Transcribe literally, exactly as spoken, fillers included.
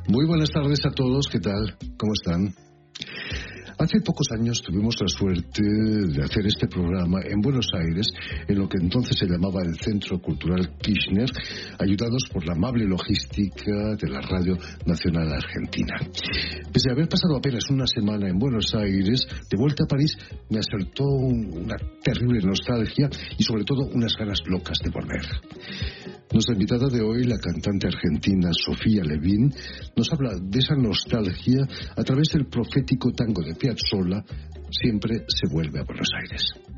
Muy buenas tardes a todos, ¿qué tal? ¿Cómo están? Hace pocos años tuvimos la suerte de hacer este programa en Buenos Aires, en lo que entonces se llamaba el Centro Cultural Kirchner, ayudados por la amable logística de la Radio Nacional Argentina. Pese a haber pasado apenas una semana en Buenos Aires, de vuelta a París me asaltó una terrible nostalgia y sobre todo unas ganas locas de volver. Nuestra invitada de hoy, la cantante argentina Sofía Levin, nos habla de esa nostalgia a través del profético tango de Piazzolla, Siempre se vuelve a Buenos Aires.